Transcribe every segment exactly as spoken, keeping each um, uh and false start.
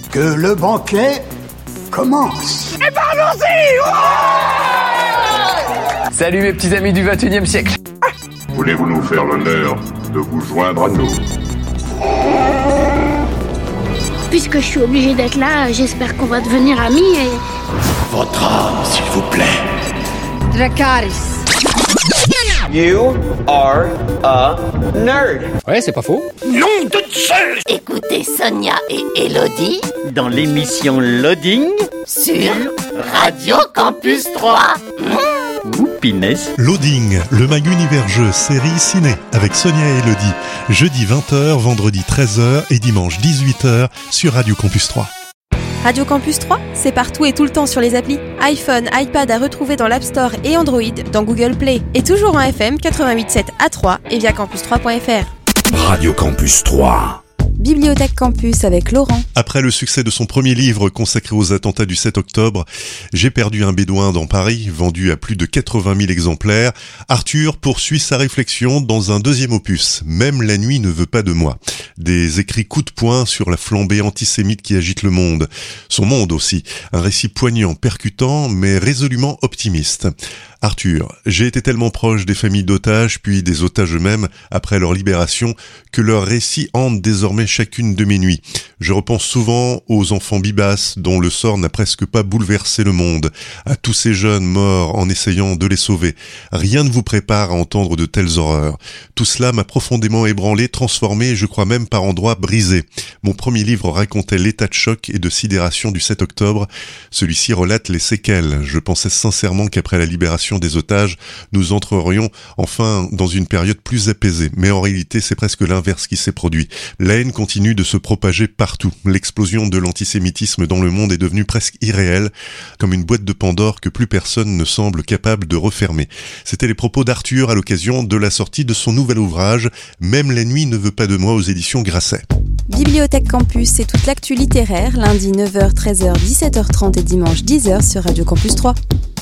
que le banquet commence. Et ben allons-y. Ouais. Salut mes petits amis du vingt et unième siècle. Voulez-vous nous faire l'honneur de vous joindre à nous? Puisque je suis obligé d'être là, j'espère qu'on va devenir amis et... Votre âme, s'il vous plaît. Dracarys. You are a nerd. Ouais, c'est pas faux. Nom de Zeus. Écoutez Sonia et Elodie dans l'émission Loading sur Radio Campus trois. Mmh. Oupiness. Loading, le mag univers jeu série ciné avec Sonia et Elodie. Jeudi vingt heures, vendredi treize heures et dimanche dix-huit heures sur Radio Campus trois. Radio Campus trois, c'est partout et tout le temps sur les applis. iPhone, iPad à retrouver dans l'App Store et Android, dans Google Play. Et toujours en F M quatre-vingt-huit virgule sept à Troyes et via campus trois point f r. Radio Campus trois. Bibliothèque Campus avec Laurent. Après le succès de son premier livre consacré aux attentats du sept octobre, J'ai perdu un bédouin dans Paris, vendu à plus de quatre-vingt mille exemplaires, Arthur poursuit sa réflexion dans un deuxième opus, Même la nuit ne veut pas de moi. Des écrits coup de poing sur la flambée antisémite qui agite le monde. Son monde aussi, un récit poignant, percutant, mais résolument optimiste. Arthur, j'ai été tellement proche des familles d'otages, puis des otages eux-mêmes, après leur libération, que leurs récits hantent désormais chacune de mes nuits. Je repense souvent aux enfants Bibas, dont le sort n'a presque pas bouleversé le monde, à tous ces jeunes morts en essayant de les sauver. Rien ne vous prépare à entendre de telles horreurs. Tout cela m'a profondément ébranlé, transformé, je crois même par endroits brisé. Mon premier livre racontait l'état de choc et de sidération du sept octobre. Celui-ci relate les séquelles. Je pensais sincèrement qu'après la libération des otages, nous entrerions enfin dans une période plus apaisée. Mais en réalité, c'est presque l'inverse qui s'est produit. La haine continue de se propager partout. L'explosion de l'antisémitisme dans le monde est devenue presque irréelle, comme une boîte de Pandore que plus personne ne semble capable de refermer. C'était les propos d'Arthur à l'occasion de la sortie de son nouvel ouvrage « Même la nuit ne veut pas de moi » aux éditions Grasset. Bibliothèque Campus, c'est toute l'actu littéraire, lundi neuf heures, treize heures, dix-sept heures trente et dimanche dix heures sur Radio Campus trois.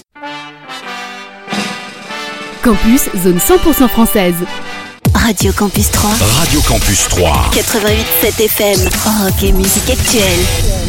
Campus, zone cent pour cent française. Radio Campus trois. Radio Campus trois. quatre-vingt-huit virgule sept F M. Rock et musique actuelle.